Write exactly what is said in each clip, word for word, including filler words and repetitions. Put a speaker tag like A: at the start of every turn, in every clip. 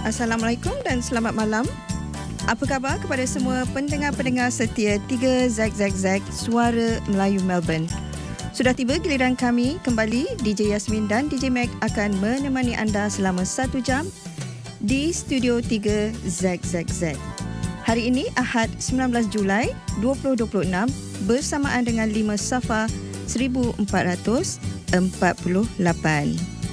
A: Assalamualaikum dan selamat malam. Apa khabar kepada semua pendengar-pendengar setia tiga Z Z Z Suara Melayu Melbourne. Sudah tiba giliran kami kembali. D J Yasmin dan D J Mac akan menemani anda selama satu jam di Studio tiga Z Z Z. Hari ini Ahad sembilan belas Julai dua ribu dua puluh enam bersamaan dengan lima Safar seribu empat ratus empat puluh lapan.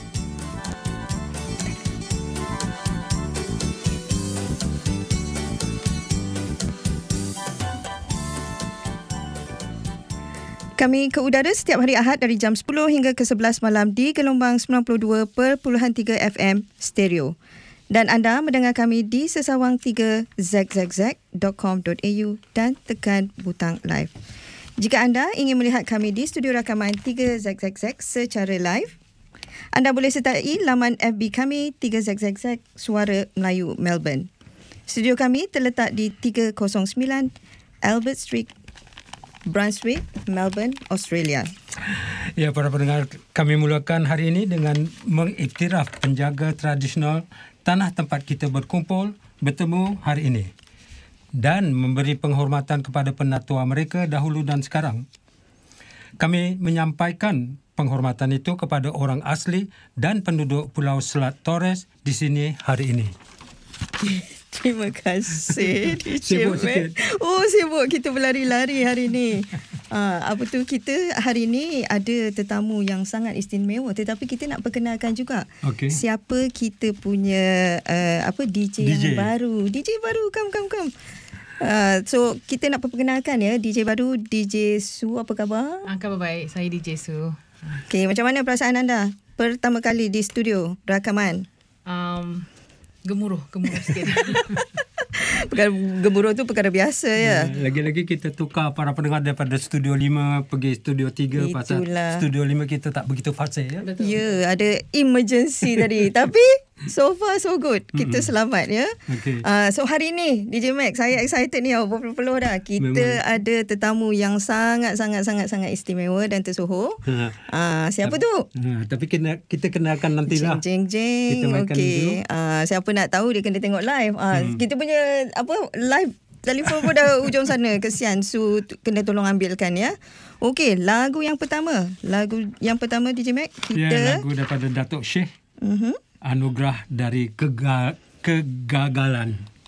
A: Kami ke udara setiap hari Ahad dari jam sepuluh hingga ke sebelas malam di gelombang sembilan puluh dua perpuluhan tiga F M stereo. Dan anda mendengar kami di sesawang tiga z z z dot com dot a u dan tekan butang live. Jika anda ingin melihat kami di studio rakaman tiga Z Z Z secara live, anda boleh sertai laman F B kami tiga Z Z Z Suara Melayu Melbourne. Studio kami terletak di tiga kosong sembilan Albert Street, Brunswick, Melbourne, Australia.
B: Ya, para pendengar, kami mulakan hari ini dengan mengiktiraf penjaga tradisional tanah tempat kita berkumpul, bertemu hari ini dan memberi penghormatan kepada penatua mereka dahulu dan sekarang. Kami menyampaikan penghormatan itu kepada orang asli dan penduduk Pulau Selat Torres di sini hari ini.
A: Terima kasih.
B: Sibuk sikit.
A: Oh, sibuk. Kita berlari-lari hari ini. Uh, apa tu, kita hari ini ada tetamu yang sangat istimewa, tetapi kita nak perkenalkan juga
B: okay.
A: siapa kita punya uh, apa D J, D J yang baru. D J baru, come come come. Uh, so kita nak perkenalkan ya D J baru, D J Su. Apa khabar?
C: Ah, khabar baik. Saya D J Su.
A: Okay, macam mana perasaan anda pertama kali di studio rakaman?
C: Um, gemuruh, gemuruh sikit.
A: Perkara gemuruh tu perkara biasa ya.
B: Uh, lagi-lagi kita tukar para pendengar daripada Studio lima pergi Studio tiga. Itulah. Pasal Studio lima kita tak begitu fasih ya.
A: Betul. Ya, ada emergency tadi. Tapi so far so good. Kita mm-hmm. selamat ya. Okay. Uh, so hari ni D J Mac, saya excited ni oh, berpeluh dah. Kita Memang. ada tetamu yang sangat-sangat-sangat-sangat istimewa dan tersohor. Uh, uh, siapa
B: tapi,
A: tu?
B: Uh, tapi kena, kita kenalkan nantilah.
A: Jeng jeng jeng. Okey. Uh, siapa nak tahu dia kena tengok live. Uh, hmm. Kita punya apa live telefon pun dah ujung sana. Kesian Su, kena tolong ambilkan ya. Okey, lagu yang pertama. Lagu yang pertama D J Mac, kita
B: ya, lagu daripada Datuk Syekh.
A: Mhm.
B: Anugerah dari kega- kegagalan.